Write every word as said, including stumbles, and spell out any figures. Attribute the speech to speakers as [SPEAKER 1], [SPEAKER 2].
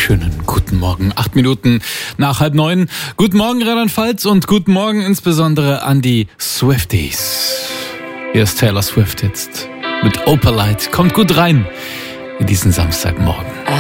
[SPEAKER 1] schönen guten Morgen. Acht Minuten nach halb neun. Guten Morgen Rheinland-Pfalz und guten Morgen insbesondere an die Swifties. Hier ist Taylor Swift jetzt mit Opalite. Kommt gut rein in diesen Samstagmorgen.